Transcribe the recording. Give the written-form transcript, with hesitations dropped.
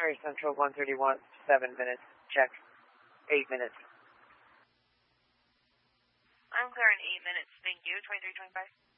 January Central 131, 7 minutes. Check. 8 minutes. I'm clear in 8 minutes. Thank you. 2325.